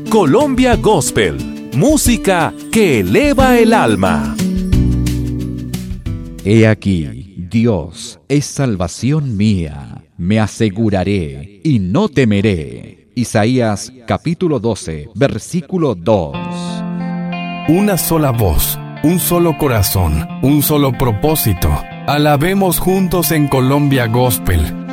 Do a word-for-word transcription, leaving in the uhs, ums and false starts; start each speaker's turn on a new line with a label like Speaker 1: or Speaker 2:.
Speaker 1: Colombia Gospel, música que eleva el alma.
Speaker 2: He aquí, Dios es salvación mía, me aseguraré y no temeré. Isaías capítulo doce, versículo dos.
Speaker 3: Una sola voz, un solo corazón, un solo propósito. Alabemos juntos en Colombia Gospel.